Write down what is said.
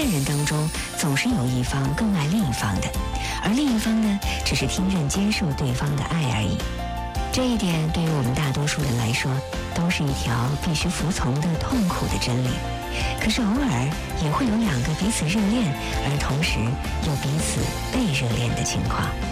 恋人当中总是有一方更爱另一方的，而另一方呢，只是听任接受对方的爱而已。这一点对于我们大多数人来说，都是一条必须服从的痛苦的真理。可是偶尔也会有两个彼此热恋，而同时又彼此被热恋的情况。